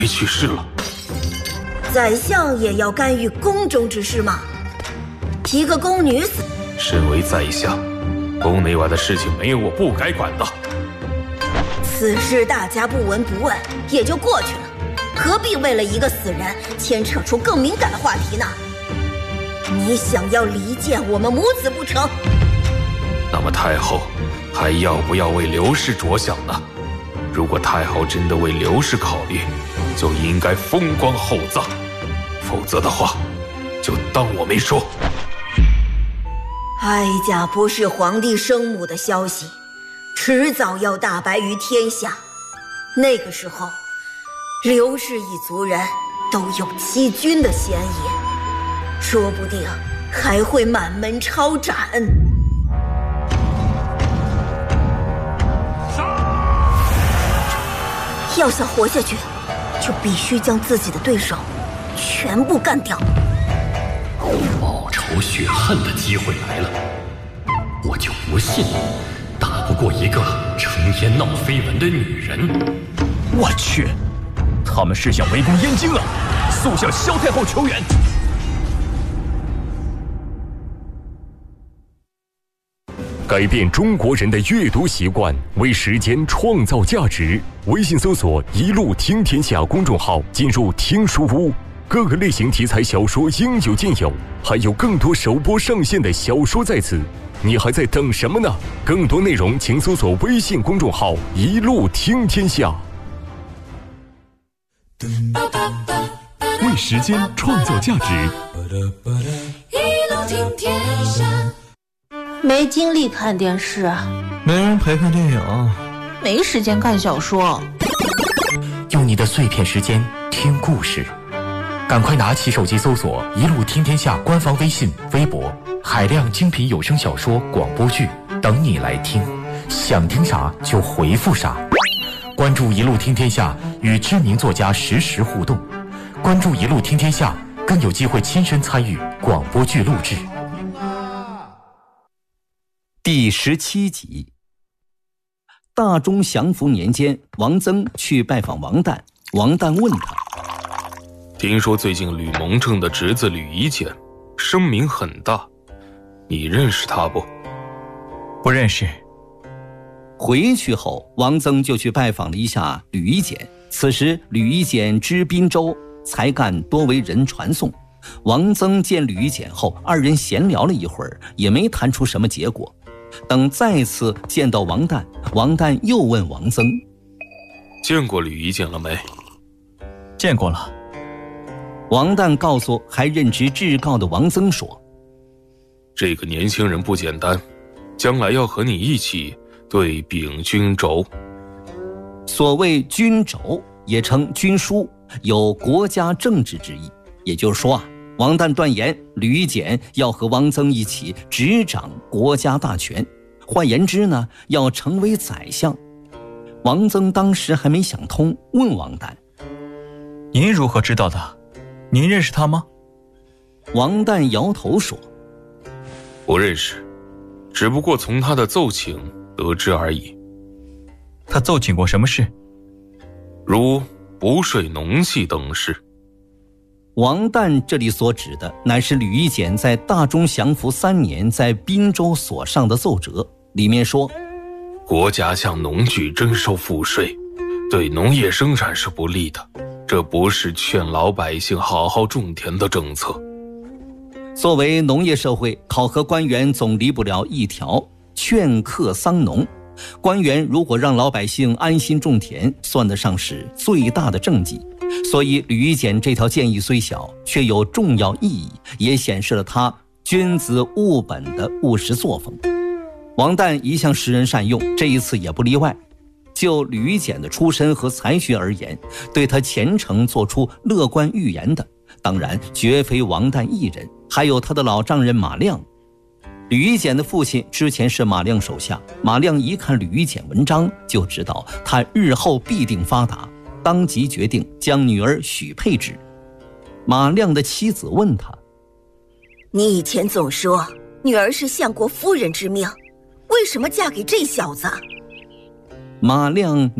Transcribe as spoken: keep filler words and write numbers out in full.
去世了。 宰相也要干预宫中之事吗？一个宫女死， 身为宰相，宫内外的事情没有我不该管的。 此事大家不闻不问也就过去了，何必为了一个死人牵扯出更敏感的话题呢？你想要离间我们母子不成？ 那么太后还要不要为刘氏着想呢？如果太后真的为刘氏考虑，就应该风光厚葬，否则的话就当我没说。 哀家不是皇帝生母的消息迟早要大白于天下，那个时候刘氏一族人都有欺君的嫌疑，说不定还会满门抄斩。要想活下去，就必须将自己的对手全部干掉。 报仇雪恨的机会来了，我就不信打不过一个成天闹绯闻的女人。 我去，他们是想围攻燕京啊！速向萧太后求援。 改变中国人的阅读习惯，为时间创造价值。微信搜索“一路听天下”公众号，进入听书屋，各个类型题材小说应有尽有，还有更多首播上线的小说在此。你还在等什么呢？更多内容请搜索微信公众号“一路听天下”。为时间创造价值。 一路听天下。 没精力看电视， 没人陪看电影， 没时间看小说。 用你的碎片时间听故事，赶快拿起手机搜索“一路听天下”官方微信、微博，海量精品有声小说、广播剧等你来听，想听啥就回复啥。关注“一路听天下”，与知名作家实时互动。关注“一路听天下”，更有机会亲身参与广播剧录制。 第十七集。大中祥符年间，王曾去拜访王旦，王旦问他： 听说最近吕蒙正的侄子吕夷简声名很大，你认识他不？ 不认识。 回去后，王曾就去拜访了一下吕夷简。此时吕夷简知滨州，才干多为人传颂。王曾见吕夷简后，二人闲聊了一会儿，也没谈出什么结果。等再次见到王旦，王旦又问王曾： 见过吕夷简了没？ 见过了。 王旦告诉还任职至诰的王曾说： 这个年轻人不简单，将来要和你一起对秉军轴。 所谓军轴，也称军书，有国家政治之意。也就是说啊，王旦断言吕夷简要和王曾一起执掌国家大权，换言之呢，要成为宰相。王曾当时还没想通，问王旦： 您如何知道的？您认识他吗？ 王旦摇头说： 不认识，只不过从他的奏请得知而已。 他奏请过什么事？ 如不税农戏等事。 王旦这里所指的乃是吕夷简在大中祥符三年在滨州所上的奏折，里面说： 国家向农具征收赋税，对农业生产是不利的，这不是劝老百姓好好种田的政策。 作为农业社会，考核官员总离不了一条劝客桑农。官员如果让老百姓安心种田，算得上是最大的政绩。所以吕夷简这条建议虽小，却有重要意义，也显示了他君子务本的务实作风。王旦一向识人善用，这一次也不例外。就吕夷简的出身和才学而言，对他前程做出乐观预言的，当然绝非王旦一人，还有他的老丈人马亮。吕夷简的父亲之前是马亮手下，马亮一看吕夷简文章，就知道他日后必定发达，当即决定将女儿许配之。马亮的妻子问他： 你以前总说女儿是相国夫人之命，为什么嫁给这小子？ 马亮